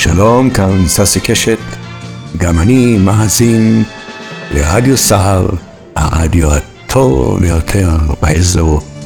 שלום, כאן ססי קשת, גם אני מאזין לרדיו סער, הרדיו הטוב ביותר באזור.